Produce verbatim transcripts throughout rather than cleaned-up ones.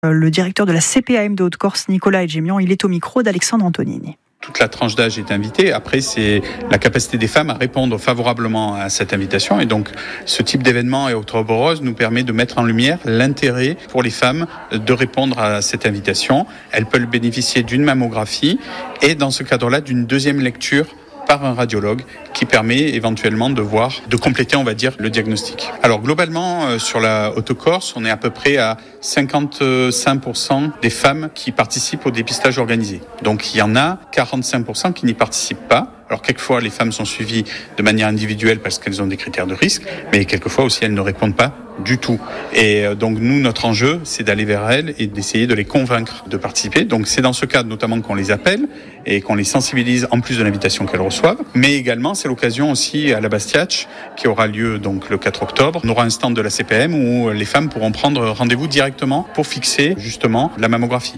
Le directeur de la C P A M de Haute-Corse, Nicolas Edgemian, il est au micro d'Alexandre Antonini. Toute la tranche d'âge est invitée. Après, c'est la capacité des femmes à répondre favorablement à cette invitation. Et donc, ce type d'événement et Octobre Rose nous permet de mettre en lumière l'intérêt pour les femmes de répondre à cette invitation. Elles peuvent bénéficier d'une mammographie et, dans ce cadre-là, d'une deuxième lecture par un radiologue qui permet éventuellement de voir, de compléter, on va dire, le diagnostic. Alors globalement, euh, sur la Haute-Corse, on est à peu près à cinquante-cinq pour cent des femmes qui participent au dépistage organisé. Donc il y en a quarante-cinq pour cent qui n'y participent pas. Alors quelquefois, les femmes sont suivies de manière individuelle parce qu'elles ont des critères de risque, mais quelquefois aussi, elles ne répondent pas du tout. Et donc nous, notre enjeu, c'est d'aller vers elles et d'essayer de les convaincre de participer. Donc c'est dans ce cadre notamment qu'on les appelle et qu'on les sensibilise en plus de l'invitation qu'elles reçoivent. Mais également, c'est l'occasion aussi à la Bastiach, qui aura lieu donc le quatre octobre. On aura un stand de la C P M où les femmes pourront prendre rendez-vous directement pour fixer justement la mammographie.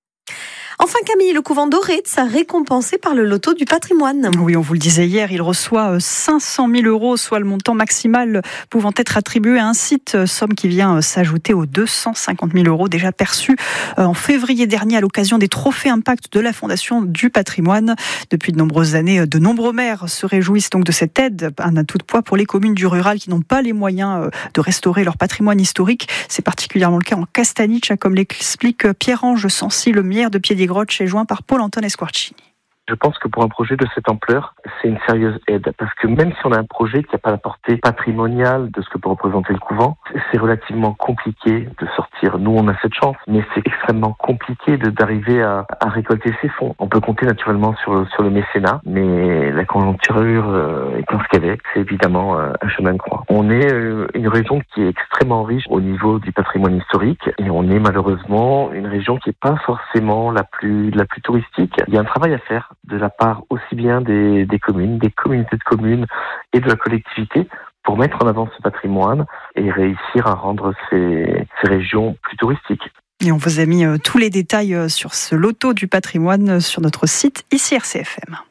Enfin Camille, le couvent d'Oretz a récompensé par le loto du patrimoine. Oui, on vous le disait hier, il reçoit cinq cent mille euros, soit le montant maximal pouvant être attribué à un site, somme qui vient s'ajouter aux deux cent cinquante mille euros déjà perçus en février dernier à l'occasion des trophées Impact de la Fondation du patrimoine. Depuis de nombreuses années, de nombreux maires se réjouissent donc de cette aide, un atout de poids pour les communes du rural qui n'ont pas les moyens de restaurer leur patrimoine historique. C'est particulièrement le cas en Castaniche, comme l'explique Pierre-Ange Sancy, le maire de Piedigrotte, est joint par Paul-Antoine Esquarcini. Je pense que pour un projet de cette ampleur, c'est une sérieuse aide. Parce que même si on a un projet qui n'a pas la portée patrimoniale de ce que peut représenter le couvent, c'est relativement compliqué de sortir. Nous, on a cette chance, mais c'est extrêmement compliqué de, d'arriver à, à récolter ces fonds. On peut compter naturellement sur, sur le mécénat, mais la conjoncture euh, étant ce qu'elle est, c'est évidemment euh, un chemin de croix. On est euh, une région qui est extrêmement riche au niveau du patrimoine historique, et on est malheureusement une région qui n'est pas forcément la plus, la plus touristique. Il y a un travail à faire de la part aussi bien des, des communes, des communautés de communes et de la collectivité pour mettre en avant ce patrimoine et réussir à rendre ces, ces régions plus touristiques. Et on vous a mis euh, tous les détails euh, sur ce loto du patrimoine euh, sur notre site ici R C F M.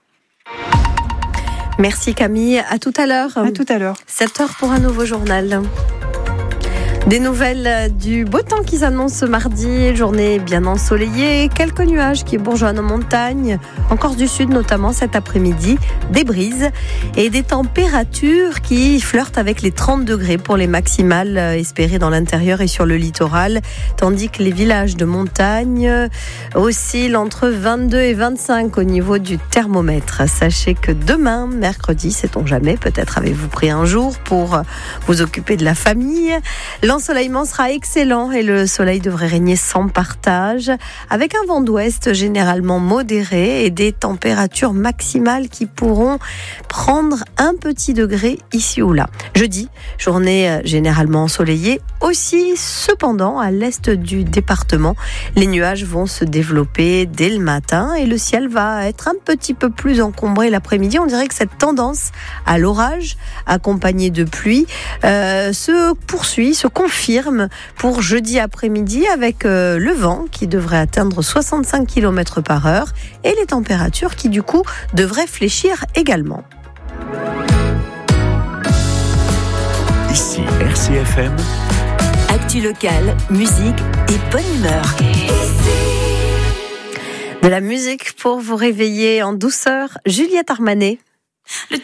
Merci Camille, à tout à l'heure. À tout à l'heure. sept heures pour un nouveau journal. Des nouvelles du beau temps qui s'annonce ce mardi, journée bien ensoleillée, quelques nuages qui bourgeonnent en montagne, en Corse du Sud notamment cet après-midi, des brises et des températures qui flirtent avec les trente degrés pour les maximales espérées dans l'intérieur et sur le littoral, tandis que les villages de montagne oscillent entre vingt-deux et vingt-cinq au niveau du thermomètre. Sachez que demain, mercredi, sait-on jamais, peut-être avez-vous pris un jour pour vous occuper de la famille. L'ensoleillement sera excellent et le soleil devrait régner sans partage, avec un vent d'ouest généralement modéré et des températures maximales qui pourront prendre un petit degré ici ou là. Jeudi, journée généralement ensoleillée, aussi cependant à l'est du département, les nuages vont se développer dès le matin et le ciel va être un petit peu plus encombré l'après-midi. On dirait que cette tendance à l'orage, accompagnée de pluie, euh, se poursuit, se confirme pour jeudi après-midi avec euh, le vent qui devrait atteindre soixante-cinq kilomètres par heure et les températures qui du coup devraient fléchir également. Ici R C F M. Actu locale, musique et bonne humeur. De la musique pour vous réveiller en douceur, Juliette Armanet. Le